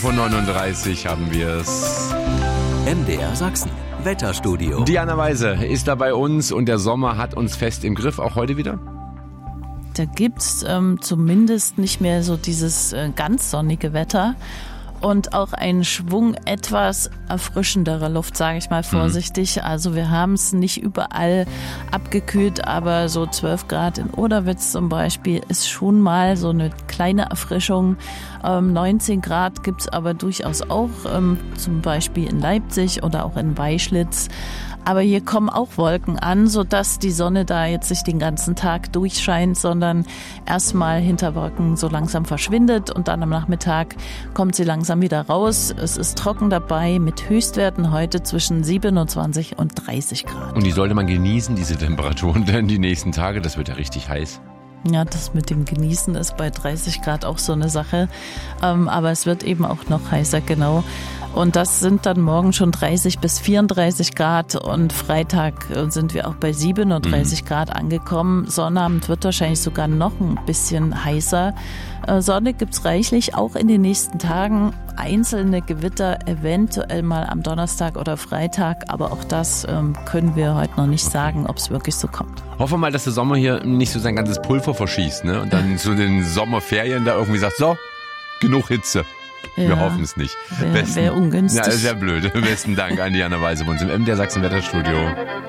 Von 39 haben wir es. MDR Sachsen, Wetterstudio. Diana Weise ist da bei uns und der Sommer hat uns fest im Griff, auch heute wieder? Da gibt's zumindest nicht mehr so dieses ganz sonnige Wetter und auch einen Schwung etwas erfrischenderer Luft, sage ich mal vorsichtig. Also wir haben es nicht überall abgekühlt, aber so 12 Grad in Oderwitz zum Beispiel ist schon mal so eine kleine Erfrischung. 19 Grad gibt's aber durchaus auch, zum Beispiel in Leipzig oder auch in Weischlitz. Aber hier kommen auch Wolken an, sodass die Sonne da jetzt nicht den ganzen Tag durchscheint, sondern erstmal hinter Wolken so langsam verschwindet und dann am Nachmittag kommt sie langsam wieder raus. Es ist trocken dabei mit Höchstwerten heute zwischen 27 und 30 Grad. Und die sollte man genießen, diese Temperaturen, denn die nächsten Tage, das wird ja richtig heiß. Ja, das mit dem Genießen ist bei 30 Grad auch so eine Sache. Aber es wird eben auch noch heißer, genau. Und das sind dann morgen schon 30 bis 34 Grad und Freitag sind wir auch bei 37 Grad angekommen. Sonnabend wird wahrscheinlich sogar noch ein bisschen heißer. Sonne gibt's reichlich, auch in den nächsten Tagen. Einzelne Gewitter eventuell mal am Donnerstag oder Freitag, aber auch das können wir heute noch nicht sagen, ob es wirklich so kommt. Hoffen wir mal, dass der Sommer hier nicht so sein ganzes Pulver verschießt, ne? Und dann zu den Sommerferien da irgendwie sagt, so, genug Hitze. Ja, wir hoffen es nicht. Wäre ungünstig. Ja, sehr blöd. Besten Dank an Diana Weise bei uns im MDR Sachsen Wetterstudio.